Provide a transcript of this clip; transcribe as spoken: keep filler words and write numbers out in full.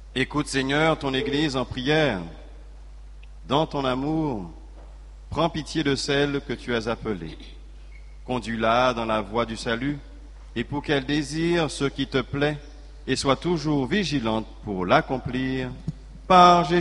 Écoute, Seigneur, ton Église en prière. Dans ton amour, prends pitié de celle que tu as appelée. Conduis-la dans la voie du salut, et pour qu'elle désire ce qui te plaît, et soit toujours vigilante pour l'accomplir, par Jésus.